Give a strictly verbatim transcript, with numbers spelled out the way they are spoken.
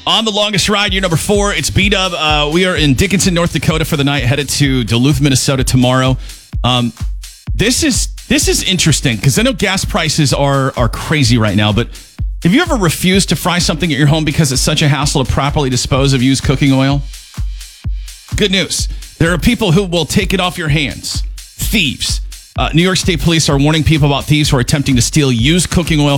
On the longest ride, you're number four. It's B-Dub. Uh, we are in Dickinson, North Dakota for the night, headed to Duluth, Minnesota tomorrow. Um, this is this is interesting because I know gas prices are are crazy right now, but have you ever refused to fry something at your home because it's such a hassle to properly dispose of used cooking oil? Good news. There are people who will take it off your hands. Thieves. Uh, New York State Police are warning people about thieves who are attempting to steal used cooking oil